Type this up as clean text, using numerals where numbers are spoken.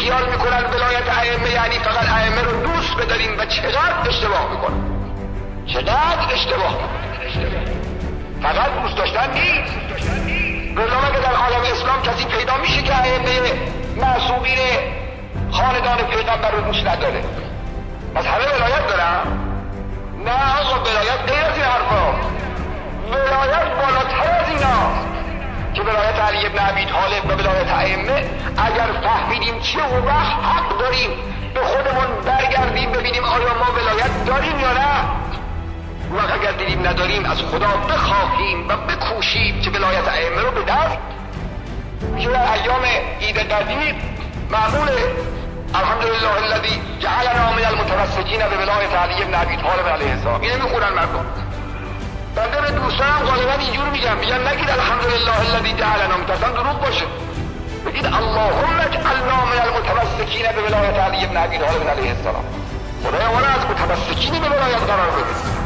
خیال میکنن ولایت ائمه یعنی فقط ائمه رو دوست بداریم و چقدر اشتباه میکنن، چقدر اشتباه میکنن. فقط دوست داشتن نیست. بلکه که در عالم اسلام کسی پیدا میشه که ائمه معصومین خاندان پیغمبر رو دوست نداره؟ از همه ولایت دارن؟ نه آقا، ولایت غیر از این حرفا. ولایت بالاتر از ایناست که ولایت علی بن ابی طالب و ولایت ائمه اگر فهمیدیم چه و وقت حق داریم به خودمون برگردیم ببینیم آیا ما ولایت داریم یا نه. و اگر دیدیم نداریم از خدا بخواهیم و بکوشیم که ولایت ائمه رو به دست. که در ایام عید قدیر معمول الحمدلله الذی جعلنا من المتمسکین به ولایت علی بن ابی طالب علیه السلام. اینو میخونن مردم. بنده به دوستانم غالبا اینجور میگم نگید الحمدلله الذی جعلنا، میترسم دروغ باشه. بگید اللهم اجعلنا من المتمسکین به ولایت علی بن ابی طالب علیه السلام. خدایا ما را از متمسکین به ولایت قرار بده.